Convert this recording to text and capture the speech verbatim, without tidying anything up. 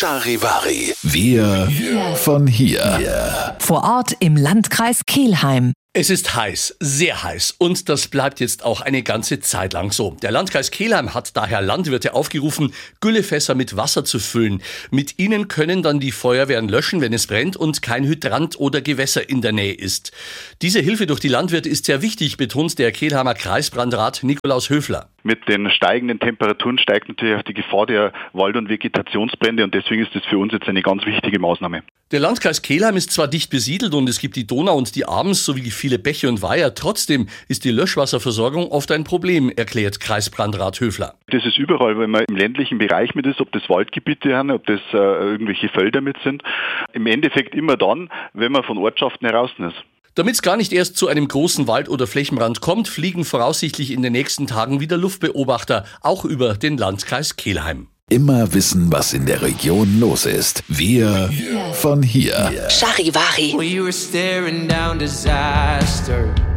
Charivari. Wir von hier. Vor Ort im Landkreis Kelheim. Es ist heiß, sehr heiß und das bleibt jetzt auch eine ganze Zeit lang so. Der Landkreis Kelheim hat daher Landwirte aufgerufen, Güllefässer mit Wasser zu füllen. Mit ihnen können dann die Feuerwehren löschen, wenn es brennt und kein Hydrant oder Gewässer in der Nähe ist. Diese Hilfe durch die Landwirte ist sehr wichtig, betont der Kelheimer Kreisbrandrat Nikolaus Höfler. Mit den steigenden Temperaturen steigt natürlich auch die Gefahr der Wald- und Vegetationsbrände und deswegen ist das für uns jetzt eine ganz wichtige Maßnahme. Der Landkreis Kelheim ist zwar dicht besiedelt und es gibt die Donau und die Abens sowie viele Bäche und Weiher. Trotzdem ist die Löschwasserversorgung oft ein Problem, erklärt Kreisbrandrat Höfler. Das ist überall, wenn man im ländlichen Bereich mit ist, ob das Waldgebiete sind, ob das äh, irgendwelche Felder mit sind. Im Endeffekt immer dann, wenn man von Ortschaften heraus ist. Damit es gar nicht erst zu einem großen Wald- oder Flächenbrand kommt, fliegen voraussichtlich in den nächsten Tagen wieder Luftbeobachter, auch über den Landkreis Kelheim. Immer wissen, was in der Region los ist. Wir von hier. Charivari. Well, you were staring down disaster.